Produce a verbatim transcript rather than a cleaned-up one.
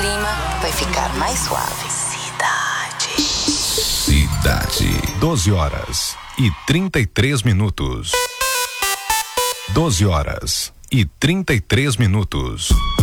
clima vai ficar mais suave. Cidade. Cidade. doze horas e trinta e três minutos. doze horas e trinta e três minutos.